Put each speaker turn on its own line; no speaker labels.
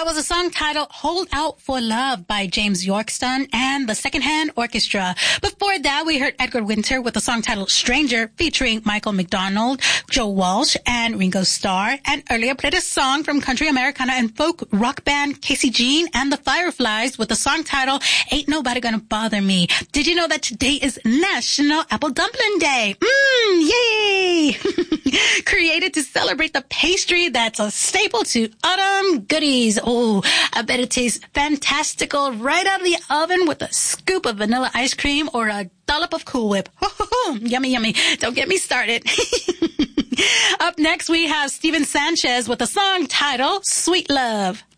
was a song titled Hold Out for Love by James Yorkston and the Secondhand Orchestra. Before that, we heard Edgar Winter with a song titled Stranger featuring Michael McDonald, Joe Walsh, and Ringo Starr. And earlier played a song from country Americana and folk rock band Casey Jean and the Fireflies with the song titled Ain't Nobody Gonna Bother Me. Did you know that today is National Apple Dumpling Day? Yay! Created to celebrate the pastry that's a staple to autumn goodies. Oh, I bet it tastes fantastical right out of the oven with a scoop of vanilla ice cream or a dollop of Cool Whip. Yummy, yummy. Don't get me started. Up next, we have Steven Sanchez with a song titled Sweet Love.